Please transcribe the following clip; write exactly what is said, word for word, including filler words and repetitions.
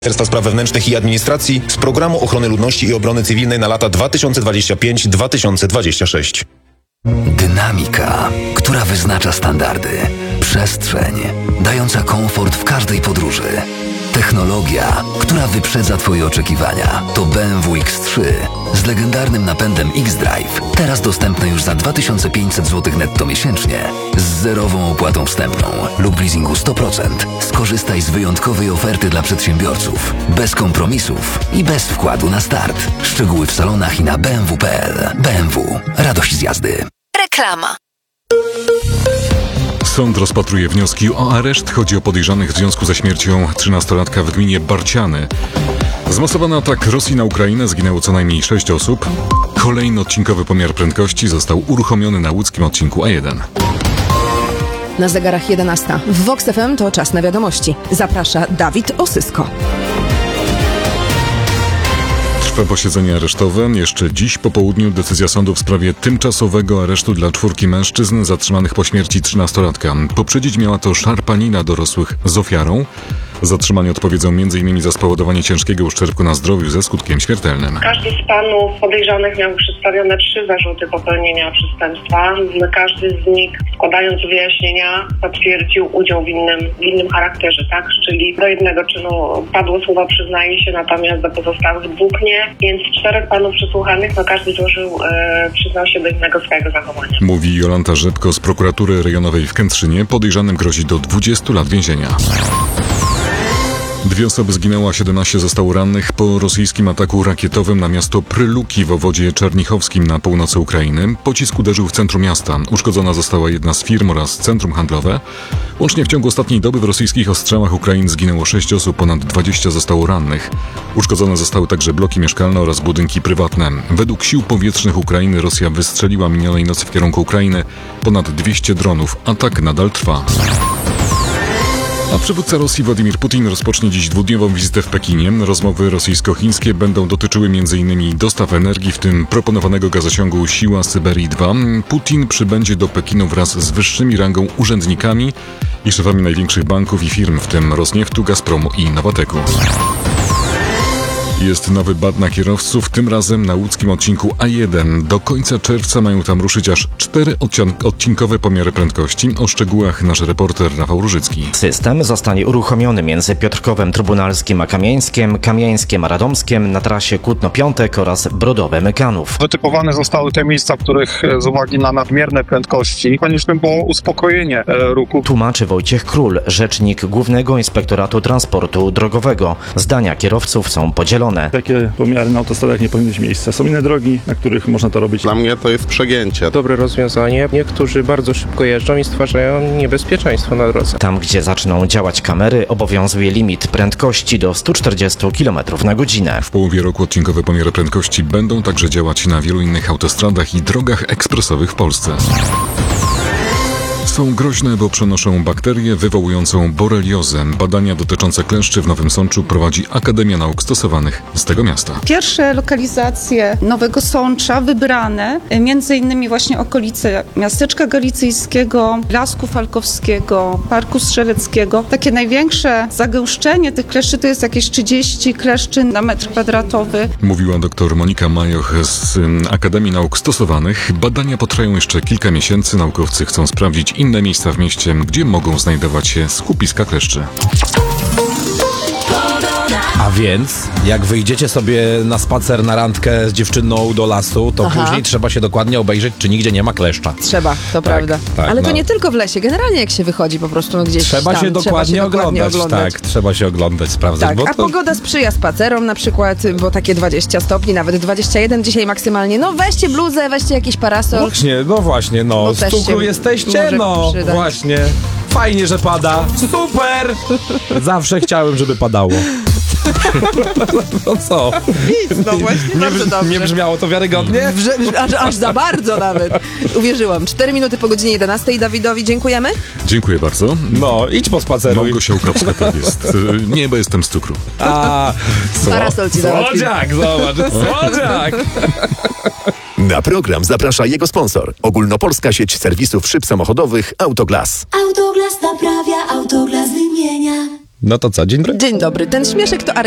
Ministerstwa Spraw Wewnętrznych i Administracji z Programu Ochrony Ludności i Obrony Cywilnej na lata dwa tysiące dwudziesty piąty do dwa tysiące dwudziestego szóstego. Dynamika, która wyznacza standardy. Przestrzeń, dająca komfort w każdej podróży. Technologia, która wyprzedza Twoje oczekiwania. To B M W X trzy z legendarnym napędem X-Drive. Teraz dostępne już za dwa tysiące pięćset złotych netto miesięcznie z zerową opłatą wstępną lub w leasingu sto procent. Skorzystaj z wyjątkowej oferty dla przedsiębiorców. Bez kompromisów i bez wkładu na start. Szczegóły w salonach i na b m w kropka p l. B M W. Radość z jazdy. Reklama. Sąd rozpatruje wnioski o areszt. Chodzi o podejrzanych w związku ze śmiercią trzynastolatka w gminie Barciany. Zmasowany atak Rosji na Ukrainę, zginęło co najmniej sześć osób. Kolejny odcinkowy pomiar prędkości został uruchomiony na łódzkim odcinku A jeden. Na zegarach jedenasta. W Vox F M to czas na wiadomości. Zaprasza Dawid Osysko. Trwa posiedzenie aresztowe. Jeszcze dziś po południu decyzja sądu w sprawie tymczasowego aresztu dla czwórki mężczyzn zatrzymanych po śmierci trzynastolatka. Poprzedzić miała to szarpanina dorosłych z ofiarą. Zatrzymanie odpowiedzą m in za spowodowanie ciężkiego uszczerbku na zdrowiu ze skutkiem śmiertelnym. Każdy z panów podejrzanych miał przedstawione trzy zarzuty popełnienia przestępstwa. Każdy z nich, składając wyjaśnienia, potwierdził udział w innym, w innym charakterze, tak? Czyli do jednego czynu padło słowa przyznaje się, natomiast do pozostałych dwóch nie. Więc czterech panów przesłuchanych, no każdy złożył, e, przyznał się do innego swojego zachowania. Mówi Jolanta Rzepko z prokuratury rejonowej w Kętrzynie. Podejrzanym grozi do dwudziestu lat więzienia. Dwie osoby zginęły, a siedemnaście zostało rannych po rosyjskim ataku rakietowym na miasto Pryluki w obwodzie czernichowskim na północy Ukrainy. Pocisk uderzył w centrum miasta. Uszkodzona została jedna z firm oraz centrum handlowe. Łącznie w ciągu ostatniej doby w rosyjskich ostrzałach Ukrainy zginęło sześć osób, ponad dwadzieścia zostało rannych. Uszkodzone zostały także bloki mieszkalne oraz budynki prywatne. Według sił powietrznych Ukrainy Rosja wystrzeliła minionej nocy w kierunku Ukrainy ponad dwieście dronów. Atak nadal trwa. A przywódca Rosji Władimir Putin rozpocznie dziś dwudniową wizytę w Pekinie. Rozmowy rosyjsko-chińskie będą dotyczyły m in dostaw energii, w tym proponowanego gazociągu Siła Syberii dwa. Putin przybędzie do Pekinu wraz z wyższymi rangą urzędnikami i szefami największych banków i firm, w tym Rosnieftu, Gazpromu i Nowateku. Jest nowy bat na kierowców, tym razem na łódzkim odcinku A jeden. Do końca czerwca mają tam ruszyć aż cztery odcinkowe pomiary prędkości. O szczegółach nasz reporter Rafał Różycki. System zostanie uruchomiony między Piotrkowem Trybunalskim a Kamieńskiem, Kamieńskiem a Radomskiem na trasie Kutno-Piątek oraz Brodowe-Mykanów. Wytypowane zostały te miejsca, w których z uwagi na nadmierne prędkości konieczne było uspokojenie ruchu. Tłumaczy Wojciech Król, rzecznik Głównego Inspektoratu Transportu Drogowego. Zdania kierowców są podzielone. Takie pomiary na autostradach nie powinny mieć miejsca. Są inne drogi, na których można to robić. Dla mnie to jest przegięcie. Dobre rozwiązanie. Niektórzy bardzo szybko jeżdżą i stwarzają niebezpieczeństwo na drodze. Tam, gdzie zaczną działać kamery, obowiązuje limit prędkości do stu czterdziestu kilometrów na godzinę. W połowie roku odcinkowe pomiary prędkości będą także działać na wielu innych autostradach i drogach ekspresowych w Polsce. Są groźne, bo przenoszą bakterię wywołującą boreliozę. Badania dotyczące kleszczy w Nowym Sączu prowadzi Akademia Nauk Stosowanych z tego miasta. Pierwsze lokalizacje Nowego Sącza wybrane, między innymi właśnie okolice Miasteczka Galicyjskiego, Lasku Falkowskiego, Parku Strzeleckiego. Takie największe zagęszczenie tych kleszczy to jest jakieś trzydzieści kleszczy na metr kwadratowy. Mówiła dr Monika Majoch z Akademii Nauk Stosowanych. Badania potrwają jeszcze kilka miesięcy. Naukowcy chcą sprawdzić inne miejsca w mieście, gdzie mogą znajdować się skupiska kleszczy. A więc, jak wyjdziecie sobie na spacer, na randkę z dziewczyną do lasu, to Aha. później trzeba się dokładnie obejrzeć, czy nigdzie nie ma kleszcza. Trzeba, to tak, prawda. Tak, Ale no. to nie tylko w lesie, generalnie jak się wychodzi po prostu gdzieś trzeba tam. Się dokładnie trzeba się dokładnie oglądać, oglądać. Tak, trzeba się oglądać, sprawdzać. Tak, bo a to... pogoda sprzyja spacerom na przykład, bo takie dwadzieścia stopni, nawet dwadzieścia jeden dzisiaj maksymalnie. No weźcie bluzę, weźcie jakiś parasol. Właśnie, no właśnie, no. Z cukru jesteście, no. Przydać. Właśnie. Fajnie, że pada. Super! Zawsze chciałem, żeby padało. No co? Nic, no właśnie, nie, bardzo dobrze. Nie brzmiało to wiarygodnie? Wrze, aż, aż za bardzo nawet. Uwierzyłam. Cztery minuty po godzinie jedenastej. Dawidowi dziękujemy. Dziękuję bardzo. No, idź pospaceruj. Małgosia Łukowska tak jest. Nie, bo jestem z cukru. A, Parasol ci załatwi. Słodziak, zobacz, słodziak. Na program zaprasza jego sponsor. Ogólnopolska sieć serwisów szyb samochodowych Autoglas. Autoglas naprawia, Autoglas wymienia. No to co, dzień dobry. Dzień dobry. Ten śmieszek to